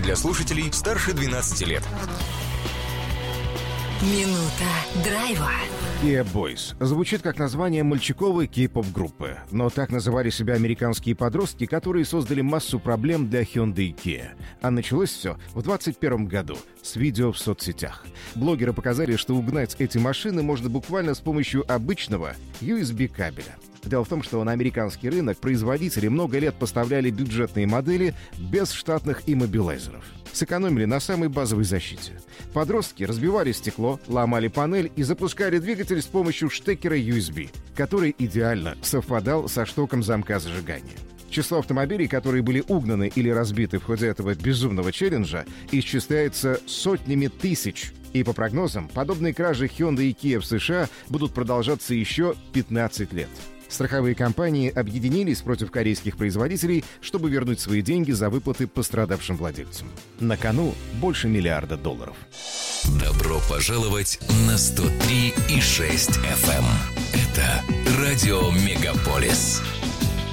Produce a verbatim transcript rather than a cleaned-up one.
для слушателей старше двенадцати лет. Минута драйва. Kia Boys звучит как название мальчиковой кей-поп-группы, но так называли себя американские подростки, которые создали массу проблем для Hyundai и Kia. А началось все в двадцать первом году с видео в соцсетях. Блогеры показали, что угнать эти машины можно буквально с помощью обычного ю эс би-кабеля. Дело в том, что на американский рынок производители много лет поставляли бюджетные модели без штатных иммобилайзеров. Сэкономили на самой базовой защите. Подростки разбивали стекло, ломали панель и запускали двигатель с помощью штекера ю эс би, который идеально совпадал со штоком замка зажигания. Число автомобилей, которые были угнаны или разбиты в ходе этого безумного челленджа, исчисляется сотнями тысяч. И по прогнозам, подобные кражи Hyundai и Kia в США будут продолжаться еще пятнадцать лет. Страховые компании объединились против корейских производителей, чтобы вернуть свои деньги за выплаты пострадавшим владельцам. На кону больше миллиарда долларов. Добро пожаловать на сто три и шесть эф эм. Это радио Мегаполис.